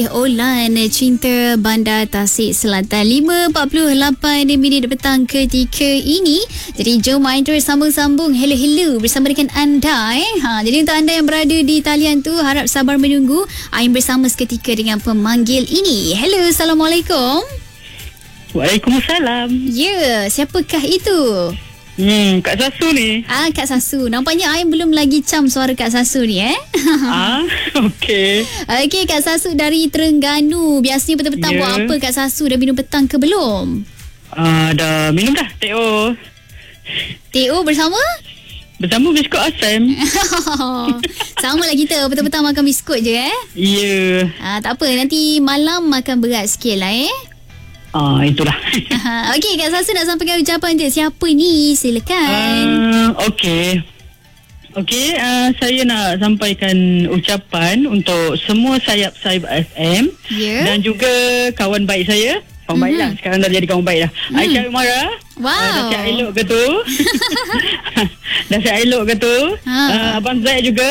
Olan Cinta Bandar Tasik Selatan 5.48 minit petang ketika ini. Jadi jom main terus sambung-sambung hello bersama dengan anda Jadi untuk anda yang berada di talian tu, harap sabar menunggu. Ain bersama seketika dengan pemanggil ini. Hello, Assalamualaikum. Waalaikumsalam. Ya, siapakah itu? Kak Sasu ni. Kak Sasu. Nampaknya Ain belum lagi cam suara Kak Sasu ni Okey. Okey, Kak Sasu dari Terengganu. Biasanya petang-petang buat apa Kak Sasu? Dah minum petang ke belum? Dah minum dah. TO. TO bersama biskut asam. Sama lah kita, petang-petang makan biskut je Ya. Tak apa, nanti malam makan berat sikit lah Itulah. Okey, Kak Sasu nak sampaikan ucapan untuk siapa ni? Silakan. Okey, saya nak sampaikan ucapan untuk semua sayap-sayap FM dan juga kawan baik saya. Kawan baik lah, sekarang dah jadi kawan baik dah. Aisyah Umara. Wow. Dah siap elok ke tu? Dah siap elok ke tu? Abang Zaid juga.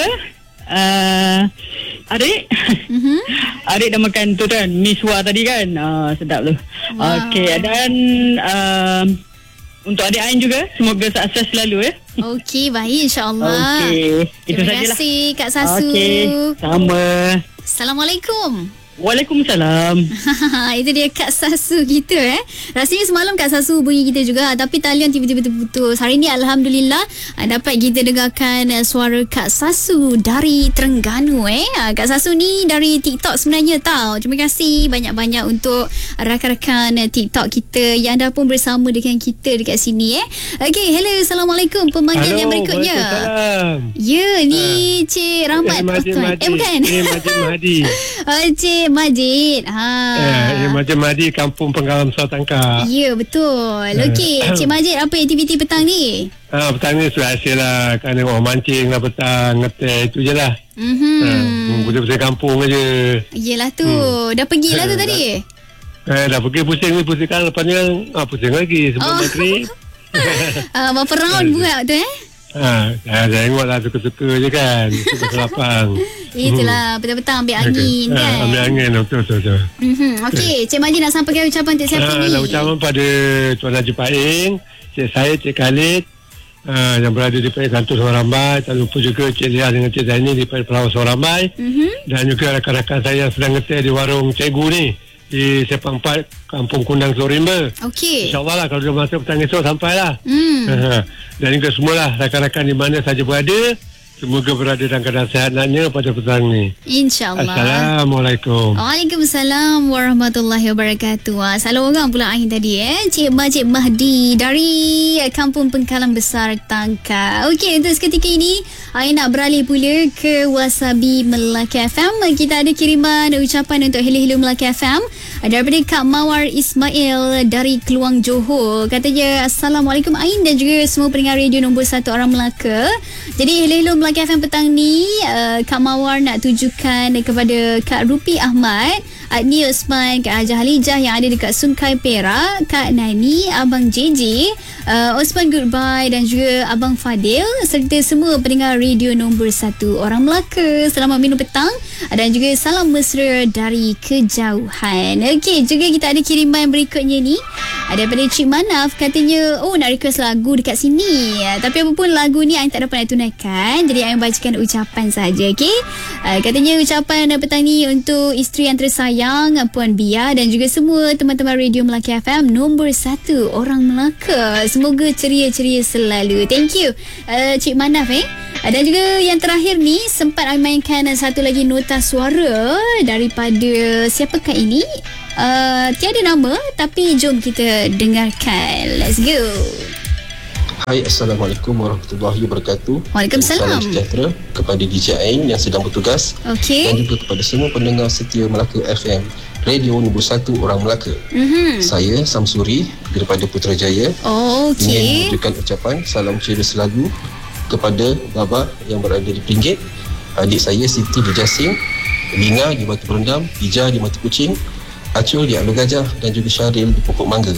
Adik Adik dah makan tu kan, miswa tadi kan, sedap tu. Okey, dan untuk adik Ain juga, semoga sukses selalu Okey, baik, insyaAllah. Okey, itu sajalah. Terima kasih Kak Sasu. Okey, sama. Assalamualaikum. Waalaikumsalam. Itu dia Kak Sasu kita Rasanya semalam Kak Sasu bunyi kita juga, tapi talian tiba-tiba terputus. Hari ni Alhamdulillah dapat kita dengarkan suara Kak Sasu dari Terengganu Kak Sasu ni dari TikTok sebenarnya tau. Terima kasih banyak-banyak untuk rakan-rakan TikTok kita yang dah pun bersama dengan kita dekat sini Okey, hello, Assalamualaikum. Pemanggil yang berikutnya. Ya, ni Cik Rahmat. Bukan. Majid Mahdi. Cik Majid. Majid Mahdi, Kampung Penggalam Sarawak. Ya, betul. Okey, Cik Majid, apa aktiviti petang ni? Petang ni biasa lah. Kerana orang mancing lah petang, ngeteh, itu je lah. Pusing-pusing kampung je. Yelah tu. Dah pergi lah tu tadi? Dah pergi pusing ni, pusing kan. Lepas ni pusing lagi sebelum maghrib. Berapa round buat tu saya tengok lah suka-suka je kan. Suka lapang. Itulah, petang-petang ambil angin kan. Ambil angin, betul. Okey, Cik Majid nak sampaikan ucapan untuk siapa ni? Ucapan pada Tuan Haji Paing, Cik saya, Cik Khalid, yang berada di Pahit Kantor Sorambai. Tak lupa juga Cik Lia dengan Cik Zaini di Pahit Pelawak Sorambai. Dan juga rakan-rakan saya yang sedang ngeteh di warung Cikgu ni di Sepang 4 Kampung Kundang Sorimba. Okey, InsyaAllah lah kalau dia masa petang esok sampailah. Dan juga semualah rakan-rakan di mana saja berada, semoga berada dalam keadaan sihat naknya pada petang ni. InsyaAllah. Assalamualaikum. Waalaikumsalam warahmatullahi wabarakatuh. Salah orang pula Ain tadi Cik Majid Mahdi dari Kampung Pengkalan Besar Tangka. Okey, untuk seketika ini Ain nak beralih pula ke Wasabi Melaka FM. Kita ada kiriman ucapan untuk Hello Melaka FM daripada Kak Mawar Ismail dari Keluang Johor. Katanya, Assalamualaikum Ain dan juga semua pendengar radio nombor 1 orang Melaka. Jadi Hello Melaka FM petang ni, Kak Mawar nak tujukan kepada Kak Rupi Ahmad, Adni Osman, Kak Hajah Halijah yang ada dekat Sungai Perak, Kak Nani, Abang JJ, Osman Goodbye dan juga Abang Fadil serta semua pendengar radio nombor 1 orang Melaka. Selamat minum petang dan juga salam mesra dari kejauhan. Okey, juga kita ada kiriman berikutnya ni daripada Cik Manaf. Katanya nak request lagu dekat sini, tapi apapun lagu ni Ain tak dapat nak tunaikan, jadi Ain bacakan ucapan saja. Okey, katanya ucapan petang ni untuk isteri yang tersayang Puan Bia dan juga semua teman-teman radio Melaka FM nombor 1 orang Melaka. Semoga ceria-ceria selalu. Thank you Cik Manaf Dan juga yang terakhir ni, sempat Ain mainkan satu lagi nota suara daripada siapakah ini? Tiada nama, tapi jom kita dengarkan. Let's go. Hai, Assalamualaikum warahmatullahi wabarakatuh. Waalaikumsalam. Salam sejahtera kepada DJ Ain yang sedang bertugas. Okey. Dan juga kepada semua pendengar setia Melaka FM, radio nombor 1 orang Melaka. Saya Samsuri daripada Putrajaya. Okey. Ingin mengucapkan ucapan salam ceria selalu kepada Baba yang berada di Pringgit, adik saya Siti di Jasing, Lina di Batu Berendam, Ija di Mata Kucing, Acul di Alur Gajah dan juga Syaril di Pokok Mangga.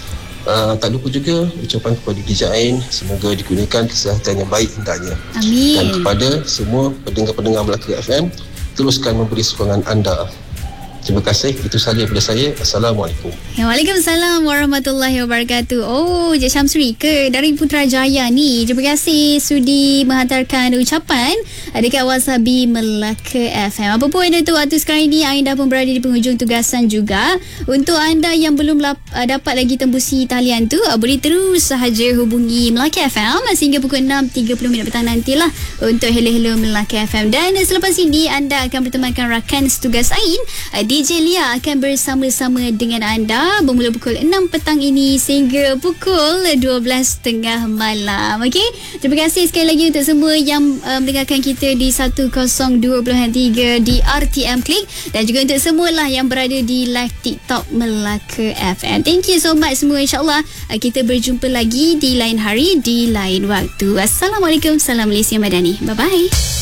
Tak lupa juga ucapan kepada DJ Ain, semoga dikurniakan kesihatan yang baik hendaknya. Amin. Dan kepada semua pendengar-pendengar Melaka FM, teruskan memberi sokongan anda. Terima kasih. Itu sahaja daripada saya. Assalamualaikum. Waalaikumsalam warahmatullahi wabarakatuh. Oh, Cik Syamsuri ke dari Putrajaya ni. Terima kasih sudi menghantarkan ucapan dekat Wasabi Melaka FM. Apa pun itu waktu sekarang ini, Ain dah pun berada di penghujung tugasan juga. Untuk anda yang belum dapat lagi tembusi talian tu, boleh terus sahaja hubungi Melaka FM sehingga pukul 6.30 petang nantilah untuk Hello Melaka FM. Dan selepas ini anda akan bertemankan rakan setugas Ain, DJ Lia akan bersama-sama dengan anda bermula pukul 6 petang ini sehingga pukul 12.30 malam. Okey, terima kasih sekali lagi untuk semua yang mendengarkan kita di 102.3 di RTM Klik, dan juga untuk semualah yang berada di live TikTok Melaka FM. Thank you so much semua. InsyaAllah kita berjumpa lagi di lain hari, di lain waktu. Assalamualaikum. Salam Malaysia Madani. Bye-bye.